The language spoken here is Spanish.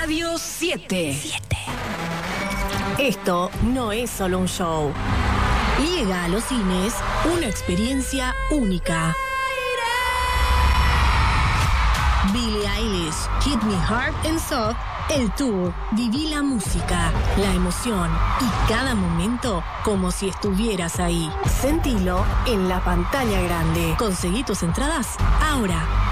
Radio 7. Esto no es solo un show. Llega a los cines una experiencia única. Billie Eilish, Hit Me Hard and Soft, el tour. Viví la música, la emoción y cada momento como si estuvieras ahí. Sentilo en la pantalla grande. Conseguí tus entradas ahora.